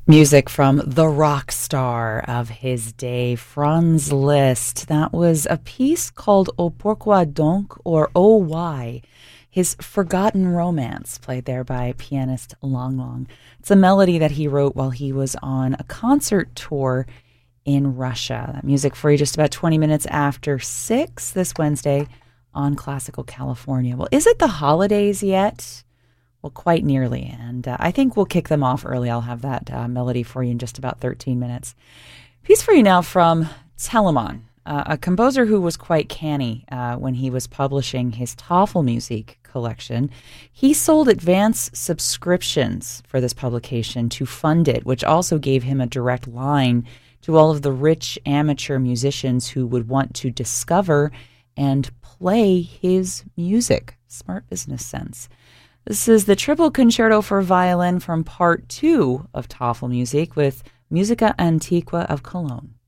Music from the rock star of his day, Franz Liszt. That was a piece called Au Pourquoi Donc, or Oh Why, his Forgotten Romance, played there by pianist Lang Lang. It's a melody that he wrote while he was on a concert tour in Russia. That music for you just about 20 minutes after 6 this Wednesday on Classical California. Well, is it the holidays yet? Well, quite nearly, and I think we'll kick them off early. I'll have that melody for you in just about 13 minutes. Piece for you now from Telemann, a composer who was quite canny when he was publishing his Tafelmusik collection. He sold advance subscriptions for this publication to fund it, which also gave him a direct line to all of the rich amateur musicians who would want to discover and play his music. Smart business sense. This is the Triple Concerto for Violin from Part 2 of Tafelmusik with Musica Antiqua of Cologne.